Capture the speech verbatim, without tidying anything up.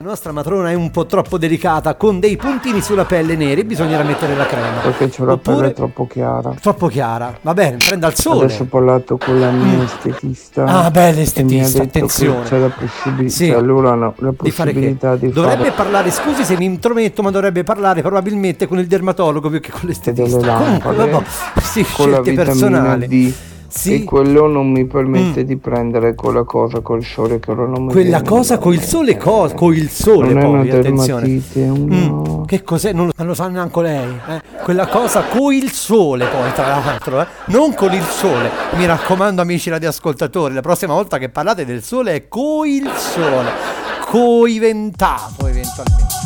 La nostra matrona è un po' troppo delicata, con dei puntini sulla pelle neri, bisognerà mettere la crema. Perché c'ho la Oppure... pelle troppo chiara. Troppo chiara, va bene, prenda il sole. Adesso ho parlato con la mia mm. estetista. Ah, beh, l'estetista, e mi ha detto attenzione. Che c'è la possibilità, sì. cioè, allora no, la di fare possibilità che? di Dovrebbe fare... parlare, scusi se mi intrometto, ma dovrebbe parlare probabilmente con il dermatologo più che con l'estetista. Delle lampade, comunque, vabbè, sì, con la scelte vitamina personali. D. Sì. E quello non mi permette mm. di prendere quella cosa col sole che ora non mi quella viene cosa con il sole co- con il sole non poi è una attenzione dermatite, una... mm. che cos'è? Non, non lo sa neanche lei eh? Quella cosa con il sole poi tra l'altro eh? Non con il sole, mi raccomando amici radioascoltatori, la prossima volta che parlate del sole è con il sole, coiventato eventualmente.